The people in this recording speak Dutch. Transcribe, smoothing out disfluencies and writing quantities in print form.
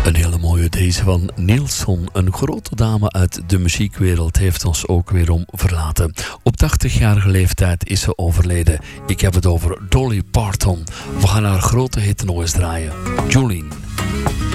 Een hele mooie deze van Nilsson. Een grote dame uit de muziekwereld heeft ons ook weerom verlaten. Op 80-jarige leeftijd is ze overleden. Ik heb het over Dolly Parton. We gaan haar grote hit nog eens draaien. Jolene.